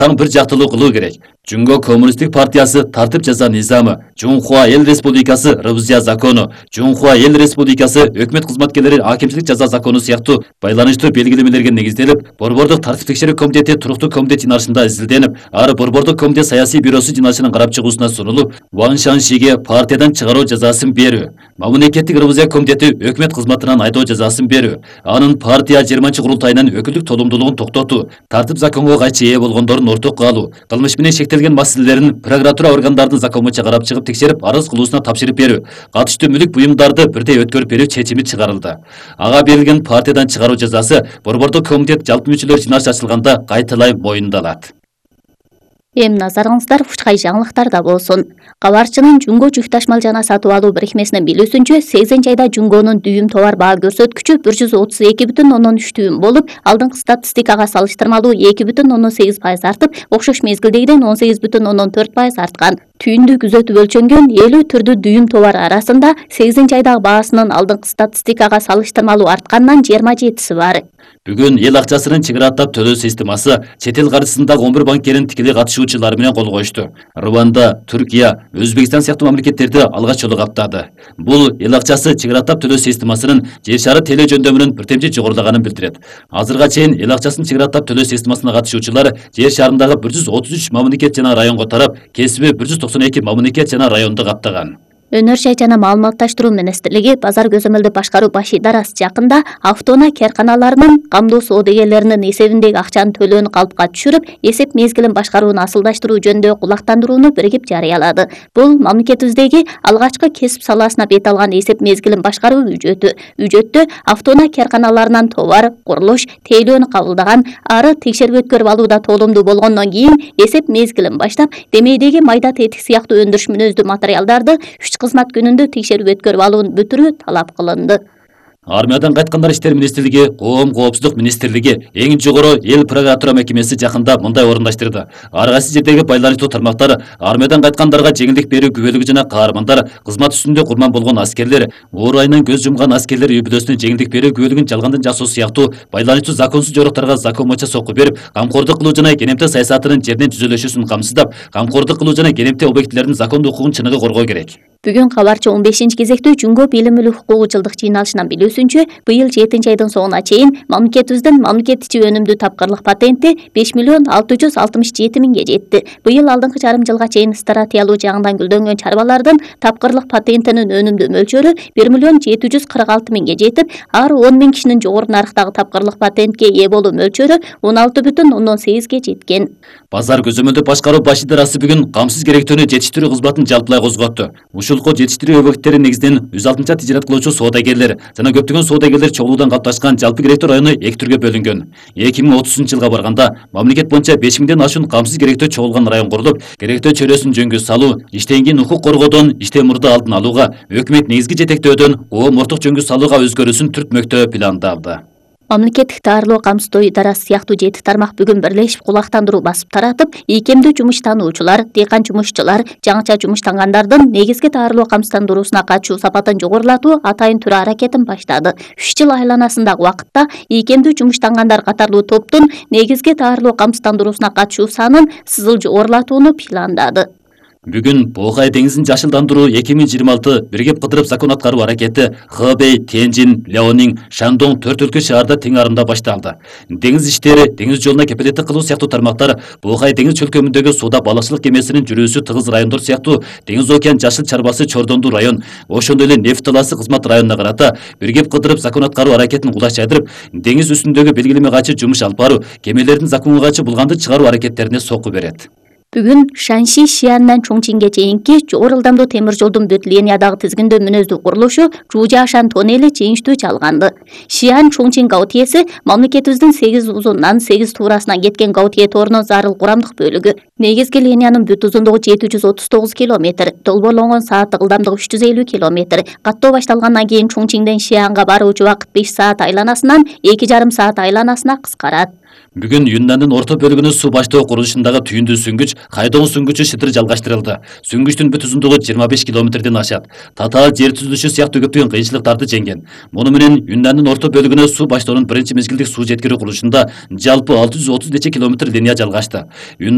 таң бир жактылуу кылуу керек. Жунго Коммунисттик партиясы тартип жаза низамы, Жунхуа эл республикасы ревизия закону, Жунхуа эл республикасы өкмөт кызматкерлери акимчилик жаза закону сыяктуу байланыштуу белгилемелерге негизделип, Борбордук тартип текшерүү комитети туруктуу комитет жыйналышында изилденип, ары Борбордук комитет саясий бюросу жыйналышынын карап чыгуусуна сунулуп, Ван Шаншиге партиядан чыгаруу жазасын берүү, мамлекеттик ревизия комитети өкмөт кызматынан айдоо жазасын берүү, анын партия 20-курултайынын өкүлдүк толумдуулугун токтотуу, тартип законго кайчы ээ болгондордун ортокко алуу, кылмыш менен шектелген маселелерин прокуратура органдардын закон боюнча карап чыгып текшерип арыз кылуусуна тапшырып берүү, катыштуу мүлүк буюмдарды бирдей өткөрүп берүү чечими чыгарылды. Ага берилген партиядан чыгаруу жазасы Борбордук комитет жалпы мүчөлөр жыйналышы ачылганда кайталай моюндалат. Эми назарыңыздар Ушкай жаңылыктарда болсун. Кабарчынын Жунго жүк ташмал жана сатып алуу бирикмесинин билүүсүнчө, 8 айда Жунгонун дүйүм товар баа көрсөткүчү 132,3 дүйүм болуп, алдыңкы статистикага салыштырмалуу 2,8% артып, окшош мезгилдегиден 18,4% арткан. Түйүндү күзөтүп өлчөнгөн 50 түрдүү дүйүм товар арасында 8 айдагы баасынын алдыңкы статистикага салыштырмалуу артканынан 27-си бар. Бүгүн эл акчасынын чыгара аттап төлөө системасы чет эл каржысындагы 11 банкерин тикелей катышуучулары менен кол коюшту. Рванда, Түркия, Өзбекстан сыяктуу мамлекеттерди алгач жолу каптады. Бул эл акчасы чыгара аттап төлөө системасынын жер шары теле жөндөмүнүн биртемчи жогорулаганын билдирет. Азырга чейин эл акчасын чыгара аттап төлөө системасына катышуучулар жер шарындагы 133 мамлекет жана районго тарап, кесиби 192 мамлекет жана районду каптаган. Өнөр жай жана маалыматташтыруу министрлиги базар көзөмөлдү башкаруу баш идарасы жакында автоунаа карканаларынын камдуу соодагерлеринин эсебиндеги акчанын төлөөнү калыпка түшүрүп, эсеп мезгилин башкарууну асылдаштыруу жөнүндө кулактандырууну биригип жарыялады. Бул мамлекетибиздеги алгачкы кесип саласына бет алган эсеп мезгилин башкаруу үжөтү. Үжөттө автоунаа карканаларынан товар, курулуш, тейлөөнү кабылдаган, ары текшерип өткөрүп алууда толумдуу болгондон кийин эсеп мезгилин баштап, демейдеги майда тетик сыяктуу өндүрүш мүнөздүү материалдарды кызмат күнүндө текшерип өткөрүп алууну бүтүрүү талап кылынды. Армиядан кайткандар иштер министрлиги, Коом коопсуздук министрлиги, эң жогору эл прокуратура мекемеси жакында мындай орундаштырды. Ар кайсы жердеги байланыштуу тармактар армиядан кайткандарга жеңилдик берүү күбөлүгү жана каармандар, кызмат үстүндө курман болгон аскерлер, оор айынан көз жумган аскерлер үй бүлөсүнө жеңилдик берүү күбөлүгүн жалгандан жасоо сыяктуу байланыштуу законсуз жоруктарга закон боюнча сокку берип, камкордук кылуу жана кенемте саясатынын жерден түзөлүшүн камсыздап, камкордук кылуу жана кенемте объектилердин закондуу укугун чыныгы коргоо керек. Бүгүн кабарчы 15 кезектүү Жунго билим мүлүк укугу жылдык жыйналышынан билүүсүнчө, быйыл 7 айдын соңуна чейин мамлекетибиздин мамлекет ичи өнүмдүү тапкырлык патенти 5,667,000 жетти. Быйыл алдыңкы жарым жылга чейин стратегиялуу жагынан гүлдөнгөн чарбалардын тапкырлык патентинин өнүмдүү мөлчөрү 1,746,000 жетип, ар 10,000 кишинин жогору нарыктагы тапкырлык патентке ээ болуу мөлчөрү 16,8 жеткен. Базар көзөмөлдү башкаруу баш идарасы бүгүн камсыз керектөөнү жетиштирүү кызматын жалпылай козготту. Ушулку жетиштирүү объекттери негизинен 160 тижарат кылуучу соодагерлер жана көптөгөн соодагерлер чогулуудан калыпташкан жалпы керектөө району 2 түргө бөлүнгөн. 2030-жылга барганда мамлекет боюнча 5000ден ашуун камсыз керектөө чогулган район курулуп, керектөө чөйрөсүн жөнгө салуу, иштен кийин укук коргоодон, иштен мурда алдын алууга, өкмөт негизги жетектөөдөн коом орток жөнгө салууга өзгөрүүсүн түртмөктөө пландалды. Мамлекеттик даарылоо камсыздоо идарасы сыяктуу 7 тармак бүгүн бирлешип кулактандыруу басып таратып, ийкемдүү жумуштануучулар, дыйкан жумушчулар, жаңыча жумуштангандардын негизги даарылоо камсыздандыруусуна катышуу сапатын жогорулатуу атайын түрү аракетин баштады. 3 жыл айланасындагы убакытта ийкемдүү жумуштангандар катарлуу топтун негизги даарылоо камсыздандыруусуна катышуу санын сызыл жогорулатууну пландады. Бүгүн Бохай деңизин жашылдандыруу 2026 биргеп кыдырып закон аткаруу аракети Хэбэй, Тяньжин, Ляонин, Шандong 4 өлкө шаарда тең арымда башталды. Деңиз иштери, деңиз жолуна кепилеттик кылуу сыяктуу тармактар Бохай деңиз чөлкөмүндөгү сууда балыкчылык кемесинин жүрүүсү тыгыз райондор сыяктуу Деңиз океан жашыл чарбасы Чордондуу район, ошондой эле нефть талаасы кызмат районуна карата биргеп кыдырып закон аткаруу аракетин кулаш жайдырып, деңиз үстүндөгү белгилеме качы жумуш алып баруу, кемелердин законго качы булганды чыгаруу аракеттерине сокку берет. Бүгүн Шанши Шияндан Чоңчинге чейинки жогору ылдамдуу темир жолдун бүт линиядагы тизгиндөө мүнөздүү курулушу Жужашан тоннели чейинчтүү чалганды. Шиян Чоңчин Гаутиеси мамлекетибиздин 8 узунунан 8 туурасына кеткен Гаутие тоорунун зарыл курамдык бөлүгү. Негизги линиянын бүт узундугу 739 км, долбоорлонгон сааттык ылдамдыгы 350 км. Каттоо башталгандан кийин Чоңчиңден Шиянга баруучу убакыт 5 саат айланасынан 2,5 саат айланасына кыскарат. Бүгүн Юннандын орто бөлүгүнүн суу баштоо курулушундагы түйүндүү сүңгүч Хайдоң сүңгүчү шытыр жалгаштырылды. Сүңгүчтүн бүт узундугу 25 км ашат. Татаал жер түзүлүшү сыяктуу көптөгөн кыйынчылыктарды жеңген. Муну менен Юннандын орто бөлүгүнө суу баштоонун биринчи мезгилдик суу жеткирүү курулушунда жалпы 630 км линия жалгашты.